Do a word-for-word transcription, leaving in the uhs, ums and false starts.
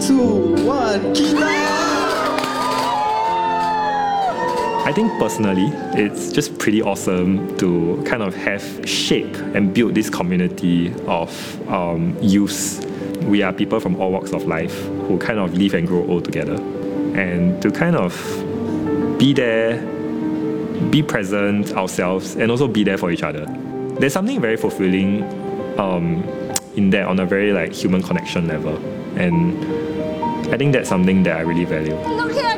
two, one, Gila! I think personally, it's just pretty awesome to kind of have shape and build this community of um, youths. We are people from all walks of life who kind of live and grow old together. And to kind of be there, be present ourselves, and also be there for each other. There's something very fulfilling um, in that on a very like human connection level. And I think that's something that I really value. Look here,